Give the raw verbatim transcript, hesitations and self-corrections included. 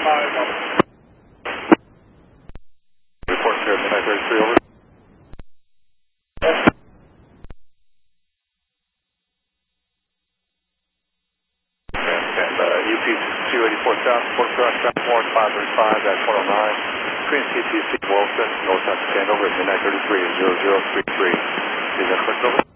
Report here at midnight thirty-three, over. And uh, U P two eighty-four South, Port Cross, Southmore, five thirty-five, dash one oh nine, between T T C Wilson, North South Stand over at midnight thirty-three, zero zero three three. Is that correct, over?